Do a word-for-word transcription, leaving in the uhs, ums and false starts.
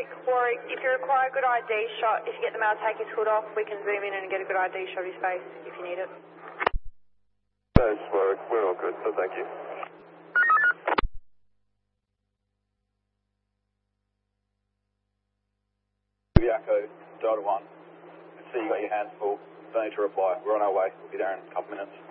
Warwick. Warwick, if you require a good I D shot, if you get the male take his hood off, we can zoom in and get a good I D shot of his face if you need it. Thanks, Warwick. We're all good, so thank you. Echo, Delta one. See you got your hands full. Don't need to reply. We're on our way. We'll be there in a couple minutes.